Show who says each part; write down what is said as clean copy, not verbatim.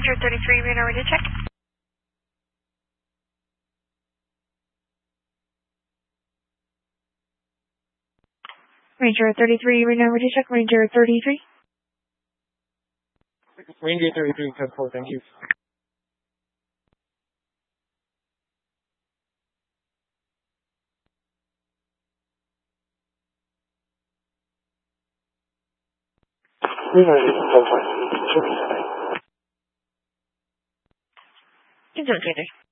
Speaker 1: Ranger 33, radar ready to check. Ranger 33, radar ready to check. Ranger 33.
Speaker 2: Ranger 33, 10-4, thank you.
Speaker 1: Control trader.